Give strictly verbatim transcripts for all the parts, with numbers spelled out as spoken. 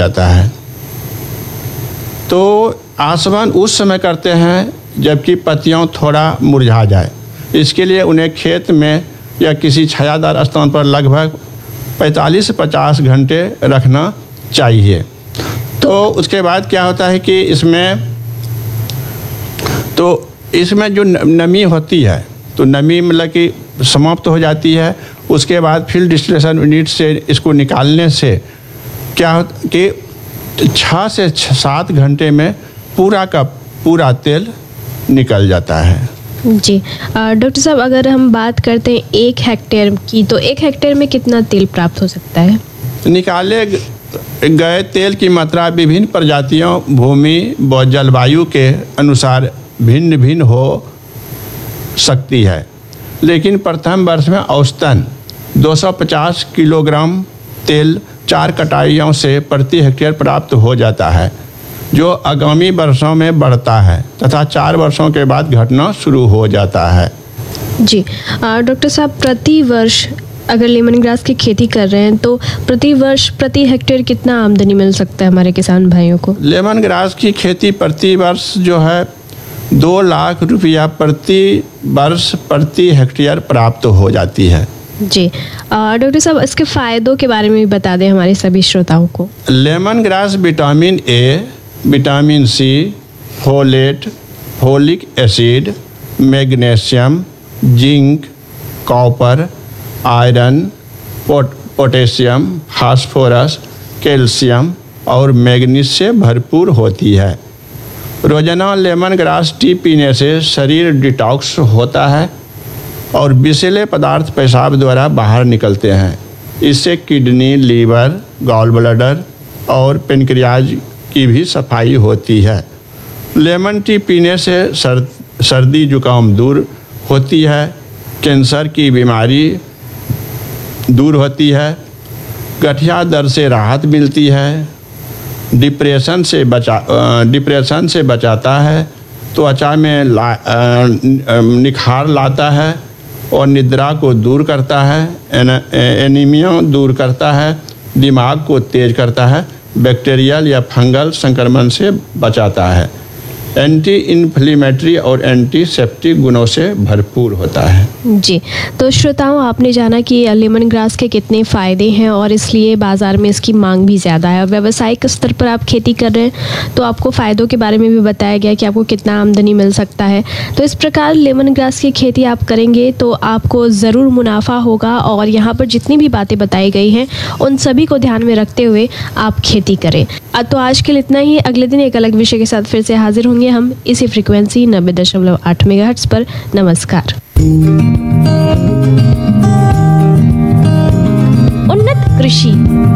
जाता है। तो आसवन उस समय करते हैं जबकि पत्तियां थोड़ा मुरझा जाए। इसके लिए उन्हें खेत में या किसी छायादार स्थान पर लगभग पैंतालीस से पचास घंटे रखना चाहिए। तो उसके बाद क्या होता है कि इसमें तो इसमें जो नमी होती है तो नमी मतलब कि समाप्त हो जाती है। उसके बाद फील्ड डिस्टिलेशन यूनिट से इसको निकालने से क्या होता कि छः से सात घंटे में पूरा का पूरा तेल निकल जाता है। जी डॉक्टर साहब, अगर हम बात करते हैं एक हेक्टेयर की, तो एक हेक्टेयर में कितना तेल प्राप्त हो सकता है? निकाले गए तेल की मात्रा विभिन्न प्रजातियों, भूमि व जलवायु के अनुसार भिन्न भिन्न हो सकती है, लेकिन प्रथम वर्ष में औसतन दो सौ पचास किलोग्राम तेल चार कटाइयों से प्रति हेक्टेयर प्राप्त हो जाता है, जो आगामी वर्षों में बढ़ता है तथा चार वर्षों के बाद घटना शुरू हो जाता है। जी डॉक्टर साहब, प्रति वर्ष अगर लेमन ग्रास की खेती कर रहे हैं तो प्रति वर्ष प्रति हेक्टेयर कितना आमदनी मिल सकता है हमारे किसान भाइयों को? लेमन ग्रास की खेती प्रति वर्ष जो है दो लाख रुपया प्रति वर्ष प्रति हेक्टेयर प्राप्त हो जाती है। जी डॉक्टर साहब, इसके फायदों के बारे में भी बता दें हमारे सभी श्रोताओं को। Lemon grass vitamin A, vitamin C, folate, folic acid, magnesium, zinc, copper, iron, pot potassium, phosphorus, calcium और मैग्नीज से भरपूर होती है। रोजाना लेमन ग्रास टी पीने से शरीर डिटॉक्स होता है और विषैले पदार्थ पेशाब द्वारा बाहर निकलते हैं। इससे किडनी, लीवर, गॉल ब्लैडर और पेनक्रियाज की भी सफाई होती है। लेमन टी पीने से सर, सर्दी जुकाम दूर होती है, कैंसर की बीमारी दूर होती है, गठिया दर्द से राहत मिलती है, डिप्रेशन से बचा डिप्रेशन से बचाता है, त्वचा में ला, आ, निखार लाता है और निद्रा को दूर करता है, एन, एनीमिया दूर करता है, दिमाग को तेज करता है, बैक्टीरियल या फंगल संक्रमण से बचाता है, एंटी इन्फ्लेमेटरी और एंटीसेप्टिक गुणों से भरपूर होता है। जी तो श्रोताओं, आपने जाना कि लेमन ग्रास के कितने फ़ायदे हैं और इसलिए बाज़ार में इसकी मांग भी ज़्यादा है। और व्यावसायिक स्तर पर आप खेती कर रहे हैं तो आपको फ़ायदों के बारे में भी बताया गया कि आपको कितना आमदनी मिल सकता है। तो इस प्रकार लेमन ग्रास की खेती आप करेंगे तो आपको ज़रूर मुनाफा होगा। और यहाँ पर जितनी भी बातें बताई गई हैं उन सभी को ध्यान में रखते हुए आप खेती करें। तो आज के लिए इतना ही। अगले दिन एक अलग विषय के साथ फिर से हाजिर होंगे हम इसी फ्रीक्वेंसी नब्बे दशमलव आठ मेगाहर्ट्ज़ पर। नमस्कार। उन्नत कृषि।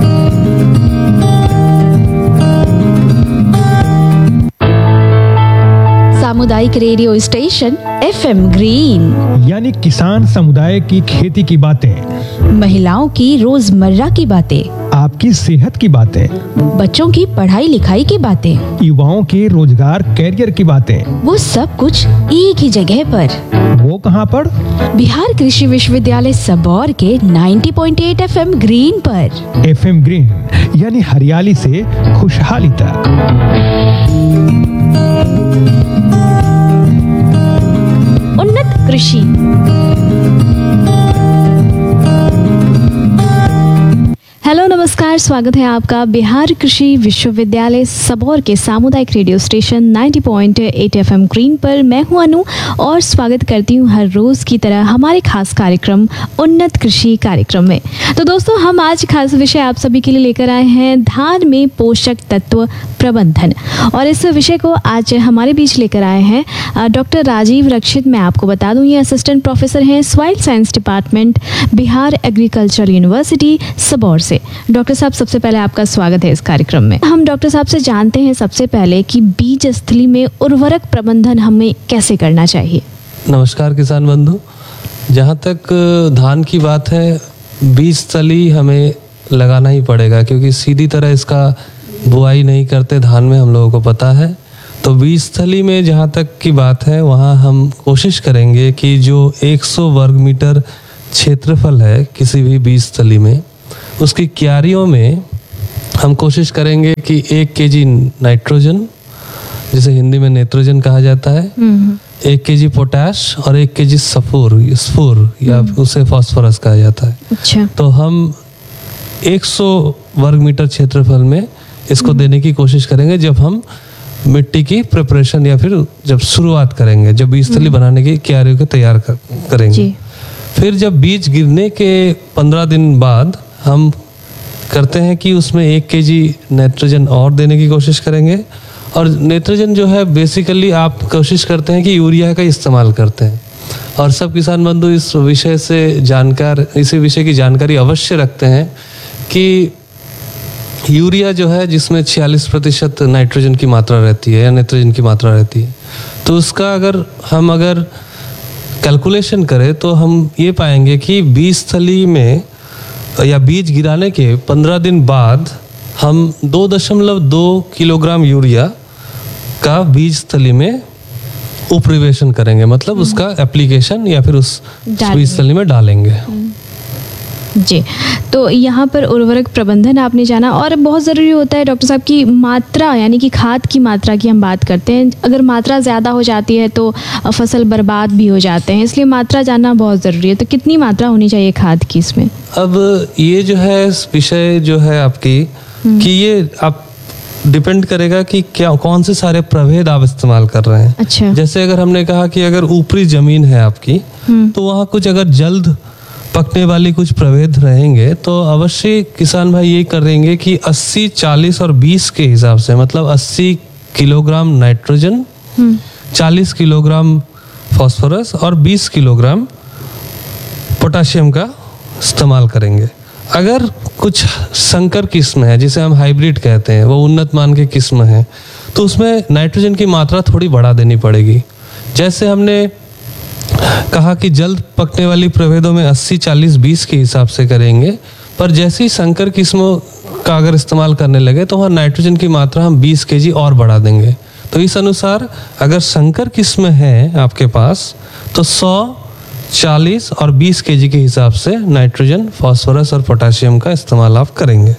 सामुदायिक radio station F M green, यानी किसान समुदाय की खेती की बातें, महिलाओं की रोजमर्रा की बातें, आपकी सेहत की बातें, बच्चों की पढ़ाई लिखाई की बातें, युवाओं के रोजगार कैरियर की बातें, वो सब कुछ एक ही जगह पर। वो कहाँ पर? बिहार कृषि विश्वविद्यालय सबौर के नब्बे पॉइंट आठ एफ एम ग्रीन पर। एफ एम ग्रीन यानी हरियाली से खुशहाली तक। उन्नत कृषि। हेलो नमस्कार, स्वागत है आपका बिहार कृषि विश्वविद्यालय सबौर के सामुदायिक रेडियो स्टेशन नब्बे पॉइंट आठ एफ एम ग्रीन पर। मैं हूं अनु और स्वागत करती हूं हर रोज़ की तरह हमारे खास कार्यक्रम उन्नत कृषि कार्यक्रम में। तो दोस्तों, हम आज खास विषय आप सभी के लिए लेकर आए हैं धान में पोषक तत्व प्रबंधन। और इस विषय को आज हमारे बीच लेकर आए हैं डॉक्टर राजीव रक्षित। मैं आपको बता दूं, ये असिस्टेंट प्रोफेसर हैं soil science department, Bihar agriculture university Sabour से। डॉक्टर साहब, सबसे पहले आपका स्वागत है इस कार्यक्रम में। हम डॉक्टर साहब से जानते हैं सबसे पहले कि बीज स्थली में उर्वरक प्रबंधन हमें कैसे करना चाहिए। नमस्कार किसान बंधु, जहाँ तक धान की बात है, बीज स्थली हमें लगाना ही पड़ेगा क्योंकि सीधी तरह इसका बुआई नहीं करते धान में, हम लोगों को पता है। तो बीज स्थली में जहाँ तक की बात है, वहाँ हम कोशिश करेंगे कि जो सौ वर्ग मीटर क्षेत्रफल है किसी भी बीज स्थली में, उसकी क्यारियों में हम कोशिश करेंगे कि एक केजी नाइट्रोजन, जिसे हिंदी में नेत्रोजन कहा जाता है, एक केजी पोटैश और एक केजी सफूर स्फूर या उसे फास्फोरस कहा जाता है। अच्छा। तो हम सौ वर्ग मीटर क्षेत्रफल में इसको देने की कोशिश करेंगे जब हम मिट्टी की प्रिपरेशन या फिर जब शुरुआत करेंगे, जब बीज थैली बनाने की क्यारियों को तैयार कर, करेंगे जी। फिर जब बीज गिरने के पंद्रह दिन बाद हम करते हैं कि उसमें एक केजी नाइट्रोजन और देने की कोशिश करेंगे। और नाइट्रोजन जो है बेसिकली आप कोशिश करते हैं कि यूरिया का इस्तेमाल करते हैं, और सब किसान बंधु इस विषय से जानकार इसी विषय की जानकारी अवश्य रखते हैं कि यूरिया जो है जिसमें छियालीस प्रतिशत नाइट्रोजन की मात्रा रहती है या नाइट्रोजन की मात्रा रहती है, तो उसका अगर हम अगर कैलकुलेशन करें तो हम ये पाएंगे कि बीज थली में या बीज गिराने के पंद्रह दिन बाद हम दो दशमलव दो किलोग्राम यूरिया का बीज थली में उपरिवेशन करेंगे, मतलब उसका एप्लीकेशन या फिर उस बीज थली में डालेंगे। जी, तो यहाँ पर उर्वरक प्रबंधन आपने जाना, और बहुत ज़रूरी होता है डॉक्टर साहब की मात्रा, यानी कि खाद की मात्रा की हम बात करते हैं। अगर मात्रा ज़्यादा हो जाती है तो फसल बर्बाद भी हो जाते हैं, इसलिए मात्रा जानना बहुत ज़रूरी है। तो कितनी मात्रा होनी चाहिए खाद की इसमें? अब ये जो है विषय जो है आपकी कि ये आप डिपेंड करेगा कि क्या कौन से सारे प्रभेद आप इस्तेमाल कर रहे हैं। अच्छा। जैसे अगर हमने कहा कि अगर ऊपरी जमीन है आपकी तो वहाँ कुछ अगर जल्द पकने वाली कुछ प्रभेद रहेंगे तो अवश्य किसान भाई ये करेंगे कि अस्सी, चालीस और बीस के हिसाब से, मतलब अस्सी किलोग्राम नाइट्रोजन, चालीस किलोग्राम फास्फोरस और बीस किलोग्राम पोटाशियम का इस्तेमाल करेंगे। अगर कुछ संकर किस्म है जिसे हम हाइब्रिड कहते हैं, वो उन्नत मान के किस्म है, तो उसमें नाइट्रोजन की मात्रा थोड़ी बढ़ा देनी पड़ेगी। जैसे हमने कहा कि जल्द पकने वाली प्रभेदों में अस्सी, चालीस, बीस के हिसाब से करेंगे, पर जैसे ही संकर किस्मों का अगर इस्तेमाल करने लगे तो वहाँ नाइट्रोजन की मात्रा हम बीस केजी और बढ़ा देंगे। तो इस अनुसार अगर संकर किस्म है आपके पास तो सौ, चालीस और बीस केजी के हिसाब से नाइट्रोजन, फास्फोरस और पोटाशियम का इस्तेमाल आप करेंगे।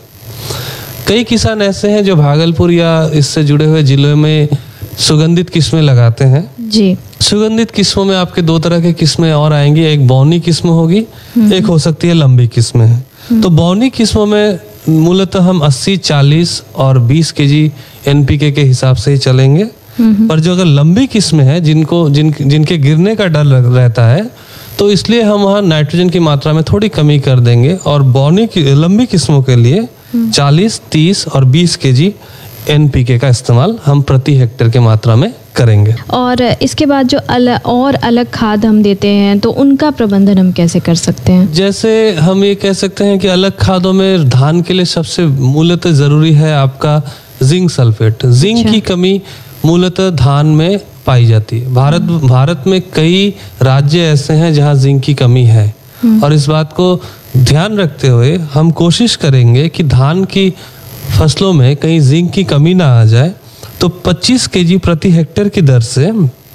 कई किसान ऐसे हैं जो भागलपुर या इससे जुड़े हुए जिलों में सुगंधित किस्में लगाते हैं। जी। सुगंधित किस्मों में आपके दो तरह की किस्में और आएंगी, एक बौनी किस्म होगी, एक हो सकती है लंबी किस्में है। तो बौनी किस्मों में मूलतः हम अस्सी, चालीस और बीस केजी एनपीके के हिसाब से ही चलेंगे। पर जो अगर लंबी किस्में हैं जिनको जिन जिनके गिरने का डर रहता है, तो इसलिए हम वहाँ नाइट्रोजन की मात्रा में थोड़ी कमी कर देंगे और बौनी की लंबी किस्मों के लिए चालीस, तीस और बीस केजी एनपीके का इस्तेमाल हम प्रति हेक्टेयर के मात्रा में करेंगे। और इसके बाद जो अलग और अलग खाद हम देते हैं तो उनका प्रबंधन हम कैसे कर सकते हैं? जैसे हम ये कह सकते हैं कि अलग खादों में धान के लिए सबसे मूलतः जरूरी है आपका जिंक सल्फेट। जिंक अच्छा। की कमी मूलतः धान में पाई जाती है। भारत भारत में कई राज्य ऐसे हैं जहाँ जिंक की कमी है, और इस बात को ध्यान रखते हुए हम कोशिश करेंगे कि धान की फसलों में कहीं जिंक की कमी ना आ जाए। तो पच्चीस केजी प्रति हेक्टेयर की दर से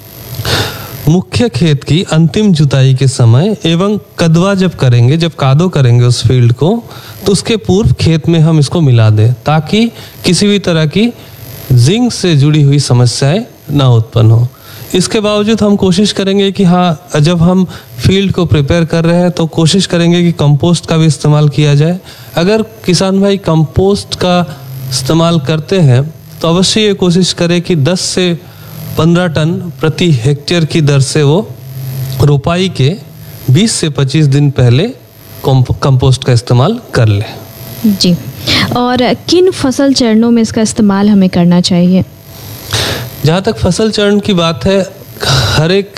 मुख्य खेत की अंतिम जुताई के समय एवं कदवा जब करेंगे, जब कादो करेंगे उस फील्ड को, तो उसके पूर्व खेत में हम इसको मिला दें, ताकि किसी भी तरह की जिंक से जुड़ी हुई समस्याएं ना उत्पन्न हो। इसके बावजूद हम कोशिश करेंगे कि हाँ, जब हम फील्ड को प्रिपेयर कर रहे हैं तो कोशिश करेंगे कि कंपोस्ट का भी इस्तेमाल किया जाए। अगर किसान भाई कंपोस्ट का इस्तेमाल करते हैं तो अवश्य ये कोशिश करें कि दस से पंद्रह टन प्रति हेक्टेयर की दर से वो रोपाई के बीस से पच्चीस दिन पहले कंपोस्ट का इस्तेमाल कर ले। जी। और किन फसल चरणों में इसका इस्तेमाल हमें करना चाहिए? जहाँ तक फसल चरण की बात है, हर एक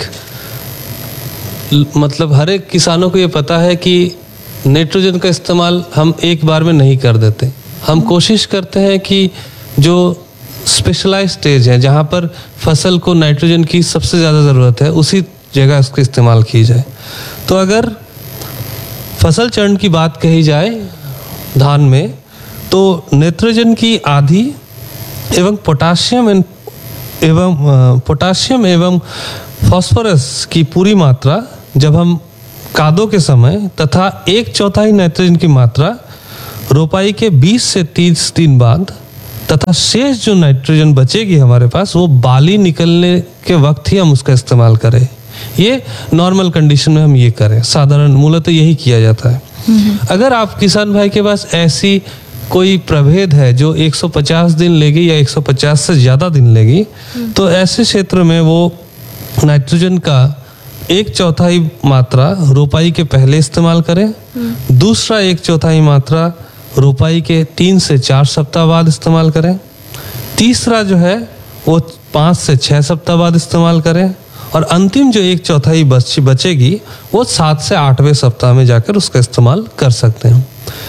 मतलब हर एक किसानों को ये पता है कि नाइट्रोजन का इस्तेमाल हम एक बार में नहीं कर देते। हम कोशिश करते हैं कि जो स्पेशलाइज स्टेज है, जहाँ पर फसल को नाइट्रोजन की सबसे ज़्यादा ज़रूरत है, उसी जगह उसका इस्तेमाल की जाए। तो अगर फसल चरण की बात कही जाए धान में, तो नाइट्रोजन की आधी एवं पोटाशियम एवं पोटाशियम एवं फास्फोरस की पूरी मात्रा जब हम कादो के समय तथा एक चौथाई नाइट्रोजन की मात्रा रोपाई के बीस से तीस दिन बाद तथा शेष जो नाइट्रोजन बचेगी हमारे पास वो बाली निकलने के वक्त ही हम उसका इस्तेमाल करें। ये नॉर्मल कंडीशन में हम ये करें, साधारण मूलतः यही किया जाता है। अगर आप किसान भाई के पास ऐसी कोई प्रभेद है जो एक सौ पचास दिन लेगी या एक सौ पचास से ज़्यादा दिन लेगी, तो ऐसे क्षेत्र में वो नाइट्रोजन का एक चौथाई मात्रा रोपाई के पहले इस्तेमाल करें, दूसरा एक चौथाई मात्रा रोपाई के तीन से चार सप्ताह बाद इस्तेमाल करें, तीसरा जो है वो पाँच से छः सप्ताह बाद इस्तेमाल करें, और अंतिम जो एक चौथाई बच बचेगी वो सात से आठवें सप्ताह में जाकर उसका इस्तेमाल कर सकते हैं।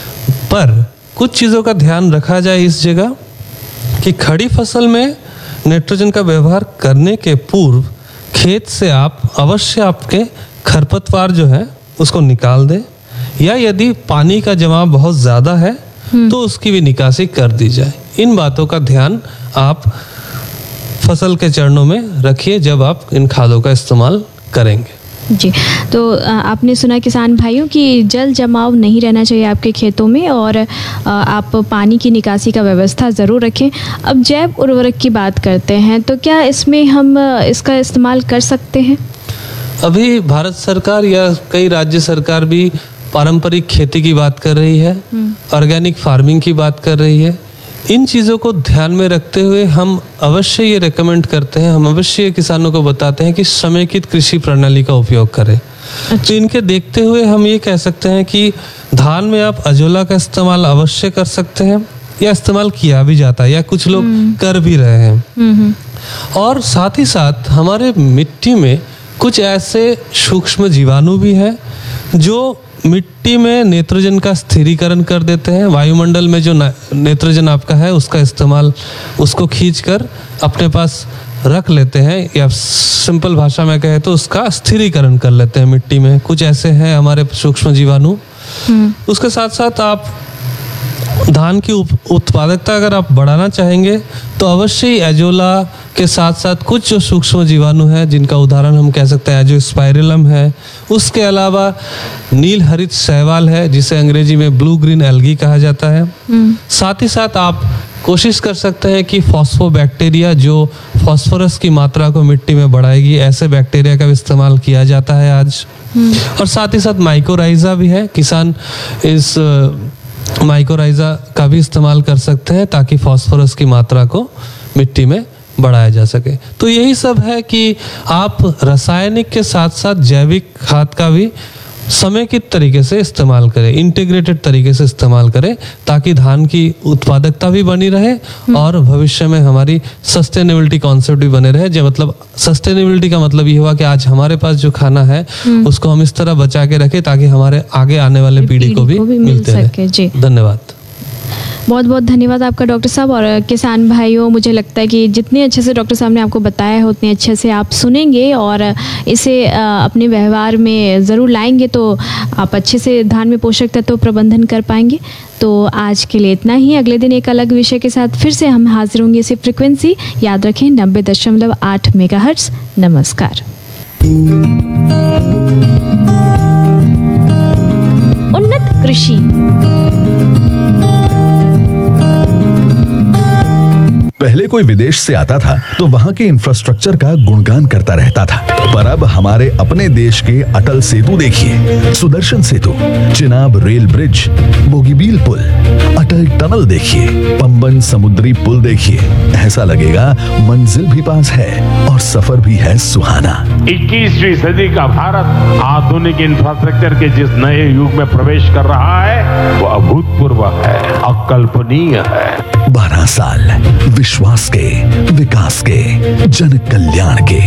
पर कुछ चीज़ों का ध्यान रखा जाए इस जगह कि खड़ी फसल में नाइट्रोजन का व्यवहार करने के पूर्व खेत से आप अवश्य आपके खरपतवार जो है उसको निकाल दें, या यदि पानी का जमाव बहुत ज़्यादा है तो उसकी भी निकासी कर दी जाए। इन बातों का ध्यान आप फसल के चरणों में रखिए जब आप इन खादों का इस्तेमाल करेंगे। जी, तो आपने सुना किसान भाइयों कि जल जमाव नहीं रहना चाहिए आपके खेतों में, और आप पानी की निकासी का व्यवस्था ज़रूर रखें। अब जैव उर्वरक की बात करते हैं, तो क्या इसमें हम इसका इस्तेमाल कर सकते हैं? अभी भारत सरकार या कई राज्य सरकार भी पारंपरिक खेती की बात कर रही है, ऑर्गेनिक फार्मिंग की बात कर रही है। इन चीज़ों को ध्यान में रखते हुए हम अवश्य ये रेकमेंड करते हैं, हम अवश्य किसानों को बताते हैं कि समेकित कृषि प्रणाली का उपयोग करें। अच्छा। तो इनके देखते हुए हम ये कह सकते हैं कि धान में आप अजोला का इस्तेमाल अवश्य कर सकते हैं, या इस्तेमाल किया भी जाता है, या कुछ लोग कर भी रहे हैं। और साथ ही साथ हमारे मिट्टी में कुछ ऐसे सूक्ष्म जीवाणु भी हैं जो मिट्टी में नाइट्रोजन का स्थिरीकरण कर देते हैं। वायुमंडल में जो नाइट्रोजन आपका है उसका इस्तेमाल, उसको खींचकर अपने पास रख लेते हैं, या सिंपल भाषा में कहे तो उसका स्थिरीकरण कर लेते हैं मिट्टी में। कुछ ऐसे हैं हमारे सूक्ष्म जीवाणु। उसके साथ साथ आप धान की उत्पादकता अगर आप बढ़ाना चाहेंगे तो अवश्य ही एजोला के साथ साथ कुछ जो सूक्ष्म जीवाणु हैं जिनका उदाहरण हम कह सकते हैं एजोस्पाइरिलम है, उसके अलावा नील हरित शैवाल है जिसे अंग्रेजी में ब्लू ग्रीन एल्गी कहा जाता है। साथ ही साथ आप कोशिश कर सकते हैं कि फॉस्फोबैक्टीरिया जो फॉस्फोरस की मात्रा को मिट्टी में बढ़ाएगी, ऐसे बैक्टीरिया का भी इस्तेमाल किया जाता है आज। और साथ ही साथ माइकोराइजा भी है, किसान इस माइकोराइजा का भी इस्तेमाल कर सकते हैं ताकि फास्फोरस की मात्रा को मिट्टी में बढ़ाया जा सके। तो यही सब है कि आप रासायनिक के साथ साथ जैविक खाद का भी समेकित तरीके से इस्तेमाल करें, इंटीग्रेटेड तरीके से इस्तेमाल करें, ताकि धान की उत्पादकता भी बनी रहे और भविष्य में हमारी सस्टेनेबिलिटी कॉन्सेप्ट भी बने रहे। जो मतलब सस्टेनेबिलिटी का मतलब ये हुआ कि आज हमारे पास जो खाना है उसको हम इस तरह बचा के रखें ताकि हमारे आगे आने वाले पीढ़ी को भी मिलते रहे। धन्यवाद। बहुत बहुत धन्यवाद आपका डॉक्टर साहब। और किसान भाइयों, मुझे लगता है कि जितने अच्छे से डॉक्टर साहब ने आपको बताया है उतने अच्छे से आप सुनेंगे और इसे अपने व्यवहार में ज़रूर लाएंगे तो आप अच्छे से धान में पोषक तत्व प्रबंधन कर पाएंगे। तो आज के लिए इतना ही। अगले दिन एक अलग विषय के साथ फिर से हम हाजिर होंगे। इसी फ्रिक्वेंसी याद रखें नब्बे दशमलव आठ मेगाहर्ट्ज़। नमस्कार। उन्नत कृषि। पहले कोई विदेश से आता था तो वहाँ के इंफ्रास्ट्रक्चर का गुणगान करता रहता था, पर अब हमारे अपने देश के अटल सेतु देखिए, सुदर्शन सेतु, चिनाब रेल ब्रिज, बोगीबील पुल, अटल टनल देखिए, पंबन समुद्री पुल देखिए। ऐसा लगेगा मंजिल भी पास है और सफर भी है सुहाना। इक्कीसवीं सदी का भारत आधुनिक इंफ्रास्ट्रक्चर के जिस नए युग में प्रवेश कर रहा है वो अभूतपूर्व है, अकल्पनीय है। बारह साल विश्वास के, विकास के, जन कल्याण के।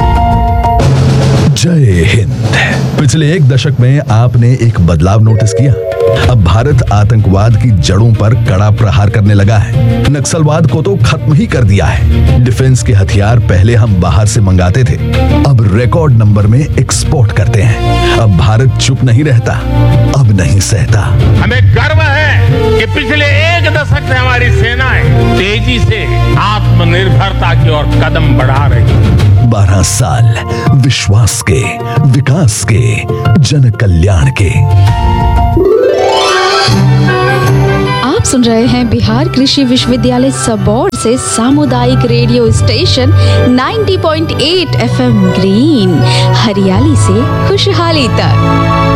जय हिंद। पिछले एक दशक में आपने एक बदलाव नोटिस किया। अब भारत आतंकवाद की जड़ों पर कड़ा प्रहार करने लगा है। नक्सलवाद को तो खत्म ही कर दिया है। डिफेंस के हथियार पहले हम बाहर से मंगाते थे, अब रिकॉर्ड नंबर में एक्सपोर्ट करते हैं। अब भारत चुप नहीं रहता, अब नहीं सहता। हमें गर्व है कि पिछले एक दशक से हमारी सेनाएं तेजी से आत्मनिर्भरता की ओर कदम बढ़ा रही है। बारह साल विश्वास के, विकास के, जन कल्याण के। आप सुन रहे हैं बिहार कृषि विश्वविद्यालय सबौर से सामुदायिक रेडियो स्टेशन नब्बे पॉइंट आठ एफएम ग्रीन, हरियाली से खुशहाली तक।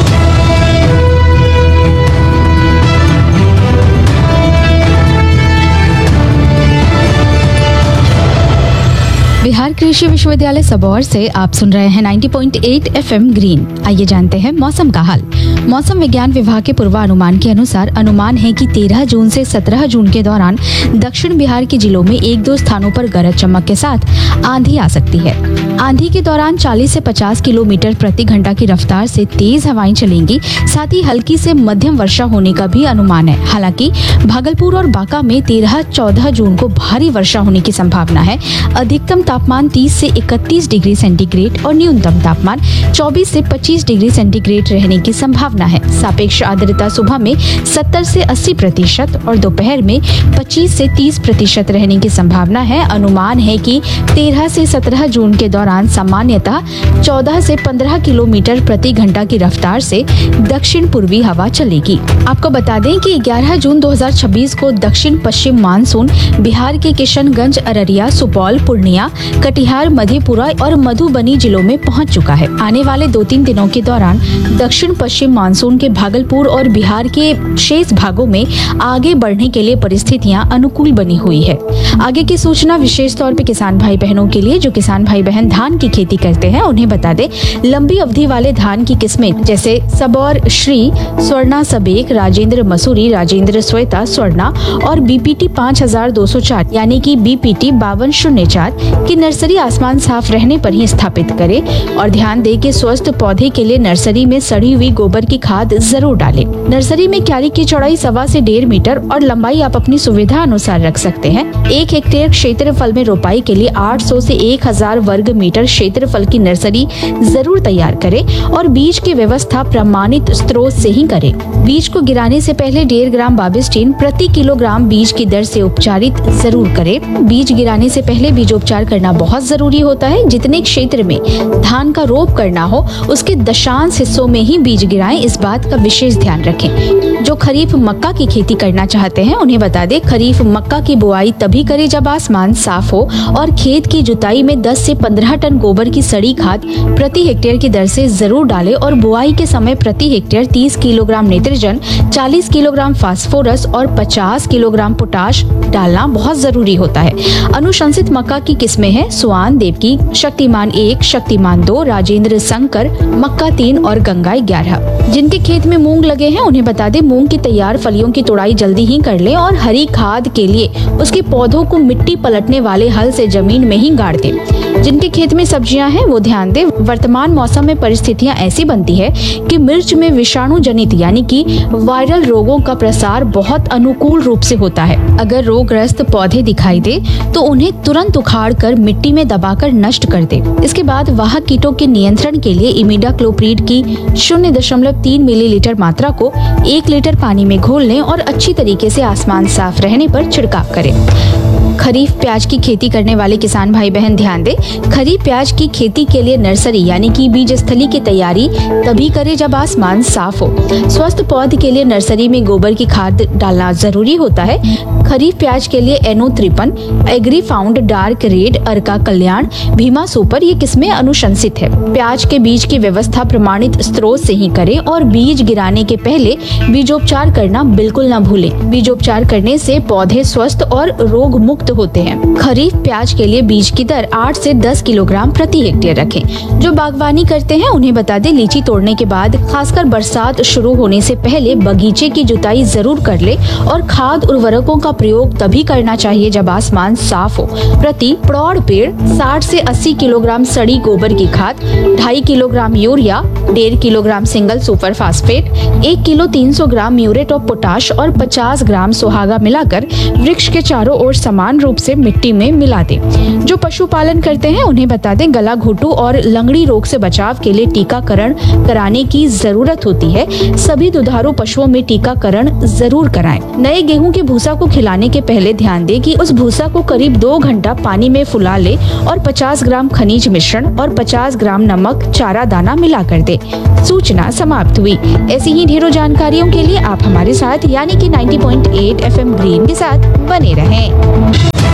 बिहार कृषि विश्वविद्यालय सबौर से आप सुन रहे हैं नब्बे पॉइंट आठ एफएम ग्रीन। आइए जानते हैं मौसम का हाल। मौसम विज्ञान विभाग के पूर्वानुमान के अनुसार अनुमान है कि तेरह जून से सत्रह जून के दौरान दक्षिण बिहार के जिलों में एक दो स्थानों पर गरज चमक के साथ आंधी आ सकती है। आंधी के दौरान चालीस से पचास किलोमीटर प्रति घंटा की रफ्तार से तेज हवाएं चलेंगी। साथ ही हल्की से मध्यम वर्षा होने का भी अनुमान है। हालांकि भागलपुर और बांका में तेरह चौदह जून को भारी वर्षा होने की संभावना है। अधिकतम तापमान तीस से इकतीस डिग्री सेंटीग्रेड और न्यूनतम तापमान चौबीस से पच्चीस डिग्री सेंटीग्रेड रहने की संभावना है। सापेक्ष आर्द्रता सुबह में सत्तर से अस्सी प्रतिशत और दोपहर में पच्चीस से तीस प्रतिशत रहने की संभावना है। अनुमान है कि तेरह से सत्रह जून के दौरान सामान्यतः चौदह से पंद्रह किलोमीटर प्रति घंटा की रफ्तार से दक्षिण पूर्वी हवा चलेगी। आपको बता दें कि ग्यारह जून दो हज़ार छब्बीस को दक्षिण पश्चिम मानसून बिहार के किशनगंज, अररिया, सुपौल, पूर्णिया, कटिहार, मधेपुरा और मधुबनी जिलों में पहुंच चुका है। आने वाले दो तीन दिनों के दौरान दक्षिण पश्चिम मानसून के भागलपुर और बिहार के शेष भागों में आगे बढ़ने के लिए परिस्थितियां अनुकूल बनी हुई है। आगे की सूचना विशेष तौर पे किसान भाई बहनों के लिए जो किसान भाई बहन धान की खेती करते हैं उन्हें बता दे। लंबी अवधि वाले धान की किस्में जैसे सबौर श्री, स्वर्णा सबेक, राजेंद्र मसूरी, राजेंद्र श्वेता, स्वर्णा और बीपीटी पाँच हजार दो सौ चार यानी कि बीपीटी बावन शून्य चार की नर्सरी आसमान साफ रहने पर ही स्थापित करें और ध्यान दें कि स्वस्थ पौधे के लिए नर्सरी में सड़ी हुई गोबर की खाद जरूर डालें। नर्सरी में क्यारी की चौड़ाई सवा से डेढ़ मीटर और लंबाई आप अपनी सुविधा अनुसार रख सकते हैं। एक हेक्टेयर क्षेत्रफल में रोपाई के लिए आठ सौ से एक हज़ार वर्ग मीटर क्षेत्रफल की नर्सरी जरूर तैयार करें और बीज की व्यवस्था प्रमाणित स्रोत से ही करें। बीज को गिराने से पहले डेढ़ ग्राम बाबिस्टिन प्रति किलोग्राम बीज की दर से उपचारित जरूर करें। बीज गिराने से पहले बीजोपचार करना बहुत जरूरी होता है। जितने क्षेत्र में धान का रोप करना हो उसके दशांश हिस्सों में ही बीज गिराएं, इस बात का विशेष ध्यान रखें। जो खरीफ मक्का की खेती करना चाहते हैं उन्हें बता दें, खरीफ मक्का की बुआई तभी करें जब आसमान साफ हो और खेत की जुताई में दस से पंद्रह टन गोबर की सड़ी खाद प्रति हेक्टेयर की दर से जरूर डालें और बुआई के समय प्रति हेक्टेयर तीस किलोग्राम नाइट्रोजन, चालीस किलोग्राम फास्फोरस और पचास किलोग्राम पोटाश डालना बहुत जरूरी होता है। अनुशंसित मक्का की किस्में हैं सुआन, देवकी, शक्तिमान एक, शक्तिमान दो, राजेंद्र शंकर, मक्का तीन और गंगा ग्यारह। जिनके खेत में मूंग लगे हैं उन्हें बता दें, मूंग की तैयार फलियों की तोड़ाई जल्दी ही कर लें और हरी खाद के लिए उसके पौधों को मिट्टी पलटने वाले हल से जमीन में ही गाड़ दें। जिनके खेत में सब्जियां हैं वो ध्यान दें, वर्तमान मौसम में परिस्थितियां ऐसी बनती है कि मिर्च में विषाणु जनित यानी कि वायरल रोगों का प्रसार बहुत अनुकूल रूप से होता है। अगर रोगग्रस्त पौधे दिखाई दे तो उन्हें तुरंत उखाड़ कर मिट्टी में दबाकर नष्ट कर दे। इसके बाद वाहक कीटों के नियंत्रण के लिए इमिडाक्लोप्रिड की शून्य दशमलव तीन मिलीलीटर मात्रा को एक लीटर पानी में घोल लें और अच्छी तरीके से आसमान साफ रहने पर छिड़काव करें। खरीफ प्याज की खेती करने वाले किसान भाई बहन ध्यान दें, खरीफ प्याज की खेती के लिए नर्सरी यानी कि बीज स्थली की तैयारी तभी करें जब आसमान साफ हो। स्वस्थ पौध के लिए नर्सरी में गोबर की खाद डालना जरूरी होता है। खरीफ प्याज के लिए एनो त्रिपन, एग्री फाउंड, डार्क रेड, अर्का कल्याण, भीमा सुपर ये किस्में अनुशंसित है। प्याज के बीज की व्यवस्था प्रमाणित स्रोत से ही करें और बीज गिराने के पहले बीजोपचार करना बिल्कुल न भूलें। बीजोपचार करने से पौधे स्वस्थ और रोग मुक्त होते हैं। खरीफ प्याज के लिए बीज की दर आठ से दस किलोग्राम प्रति हेक्टेयर रखें। जो बागवानी करते हैं उन्हें बता दें, लीची तोड़ने के बाद खासकर बरसात शुरू होने से पहले बगीचे की जुताई जरूर कर ले और खाद उर्वरकों का प्रयोग तभी करना चाहिए जब आसमान साफ हो। प्रति प्रौढ़ पेड़ साठ से अस्सी किलोग्राम सड़ी गोबर की खाद, ढाई किलोग्राम यूरिया, डेढ़ किलोग्राम सिंगल सुपर फास्फेट, एक किलो तीन सौ ग्राम म्यूरेट ऑफ पोटाश और पचास ग्राम सुहागा मिलाकर वृक्ष के चारों ओर समान रूप से मिट्टी में मिला दें। जो पशुपालन करते हैं उन्हें बता दें, गला घोटू और लंगड़ी रोग से बचाव के लिए टीकाकरण कराने की जरूरत होती है। सभी दुधारू पशुओं में टीकाकरण जरूर कराएं। नए गेहूं के भूसा को खिलाने के पहले ध्यान दें कि उस भूसा को करीब दो घंटा पानी में फुला ले और पचास ग्राम खनिज मिश्रण और पचास ग्राम नमक चारा दाना मिला कर दे। सूचना समाप्त हुई। ऐसी ही ढेरों जानकारियों के लिए आप हमारे साथ यानी कि नब्बे पॉइंट आठ एफएम ग्रीन के साथ बने रहें।